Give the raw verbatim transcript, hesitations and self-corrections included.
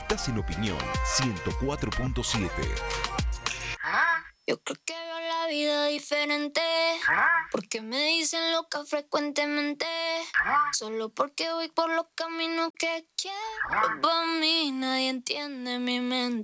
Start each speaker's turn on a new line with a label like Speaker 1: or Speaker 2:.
Speaker 1: Estás en Opinión ciento cuatro punto siete.
Speaker 2: Yo creo que veo la vida diferente, porque me dicen loca frecuentemente, solo porque voy por los caminos que quiero. Pa' mí nadie entiende mi mente.